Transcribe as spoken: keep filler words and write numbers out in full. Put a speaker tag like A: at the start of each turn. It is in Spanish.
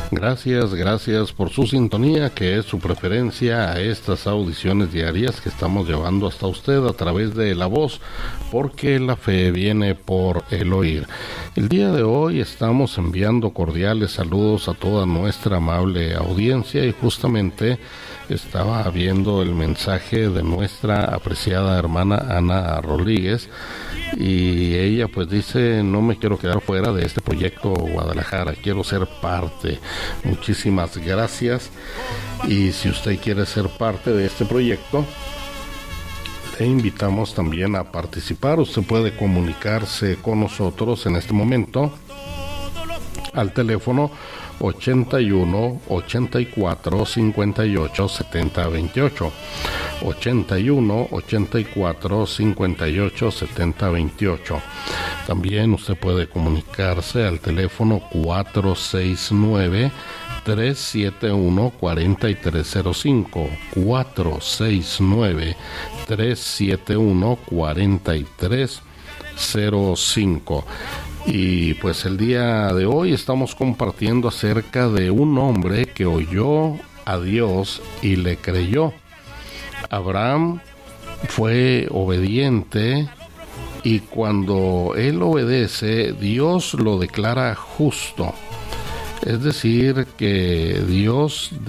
A: Gracias, gracias por su sintonía, que es su preferencia a estas audiciones diarias que estamos llevando hasta usted a través de la voz, porque la fe viene por el oír. El día de hoy estamos enviando cordiales saludos a toda nuestra amable audiencia y justamente estaba viendo el mensaje de nuestra apreciada hermana Ana Rodríguez y ella pues dice: no me quiero quedar fuera de este proyecto Guadalajara, quiero ser parte. Muchísimas gracias, y si usted quiere ser parte de este proyecto, le invitamos también a participar. Usted puede comunicarse con nosotros en este momento al teléfono ochenta y uno, ochenta y cuatro, cincuenta y ocho, setenta, veintiocho, ochenta y uno, ochenta y cuatro, cincuenta y ocho, setenta, veintiocho. También usted puede comunicarse al teléfono cuatro seis nueve, tres siete uno, cuatro tres cero cinco, cuatro seis nueve, tres siete uno, cuatro tres cero cinco. Y pues el día de hoy estamos compartiendo acerca de un hombre que oyó a Dios y le creyó. Abraham fue obediente, y cuando él obedece, Dios lo declara justo. Es decir, que Dios